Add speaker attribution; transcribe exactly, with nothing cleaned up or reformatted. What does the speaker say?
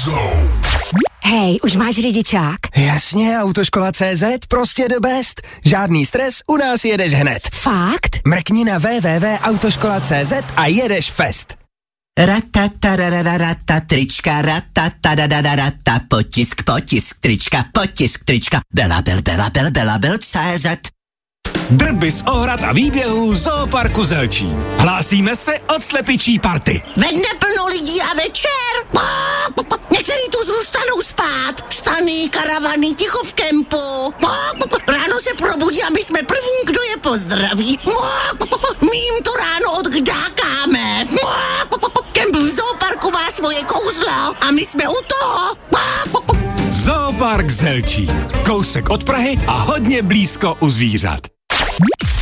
Speaker 1: Hej, už máš řidičák?
Speaker 2: Jasně, Autoškola C Z, prostě the best. Žádný stres, u nás jedeš hned.
Speaker 1: Fakt?
Speaker 2: Mrkni na w w w tečka autoškola tečka c z a jedeš fest.
Speaker 3: Ratatarararata, trička, ratatarararata, potisk, potisk, trička, potisk, trička, belabel, belabel, belabel, C Z.
Speaker 4: Drby z ohrad a výběhů Zooparku Zelčín. Hlásíme se od slepičí party.
Speaker 3: Ve dne plno lidí a večer. Někteří tu zůstanou spát. Stany, karavany, ticho v kempu. Ráno se probudí a my jsme první, kdo je pozdraví. My jim to ráno odkdákáme. Kemp v Zooparku má svoje kouzlo a my jsme u toho.
Speaker 4: Zoopark Zelčín. Kousek od Prahy a hodně blízko u zvířat.